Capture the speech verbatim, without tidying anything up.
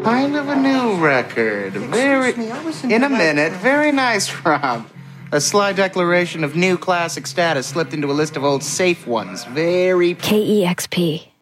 Kind of a new record. Very. Excuse me, I was in In a the- minute. Very nice, Rob. A sly declaration of new classic status slipped into a list of old safe ones. Very. K E X P.